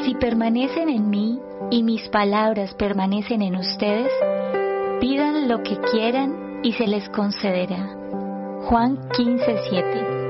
Si permanecen en mí y mis palabras permanecen en ustedes, pidan lo que quieran y se les concederá. Juan 15:7.